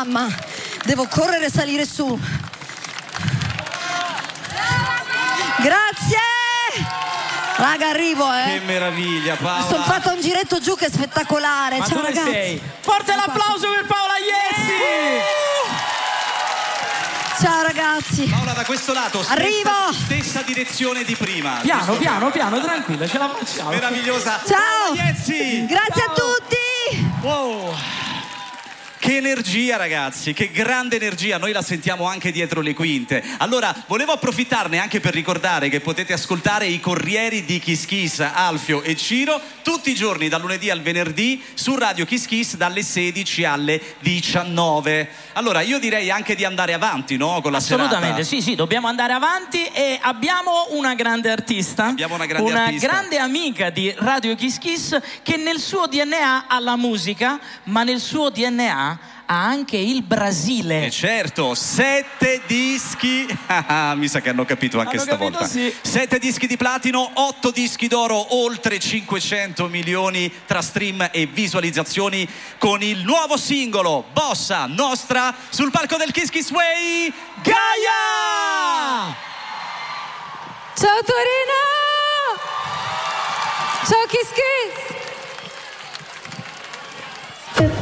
mamma, devo correre e salire su. Grazie! Raga, arrivo, Che meraviglia, Paola. Mi sono fatta un giretto giù che è spettacolare. Ma ciao dove ragazzi. sei? Forte l'applauso per Paola Iezzi! Ciao ragazzi. Paola, da questo lato, Arrivo. Stessa direzione di prima. Piano, tranquilla, ce la facciamo. Meravigliosa. Ciao. Paola Iezzi. Grazie a tutti. Wow. Che energia, ragazzi, che grande energia, noi la sentiamo anche dietro le quinte. Allora, volevo approfittarne anche per ricordare che potete ascoltare i Corrieri di Kiss Kiss, Alfio e Ciro, tutti i giorni, dal lunedì al venerdì, su Radio Kiss Kiss, dalle 16 alle 19. Allora, io direi anche di andare avanti, no? Con la Assolutamente, serata. sì, dobbiamo andare avanti e abbiamo una grande artista. Abbiamo una grande artista. Grande amica di Radio Kiss Kiss che nel suo DNA ha la musica, ma nel suo DNA ha anche il Brasile. E certo, 7 dischi. Mi sa che hanno capito anche stavolta. Sì. 7 dischi di platino, 8 dischi d'oro, oltre 500 milioni tra stream e visualizzazioni con il nuovo singolo Bossa Nostra sul palco del Kiss Kiss Way, Gaia! Ciao Torino. Ciao Kiss Kiss.